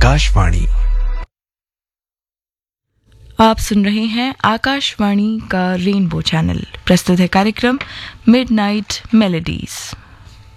आकाशवाणी। आप सुन रहे हैं आकाशवाणी का रेनबो चैनल। प्रस्तुत है कार्यक्रम मिडनाइट मेलोडीज।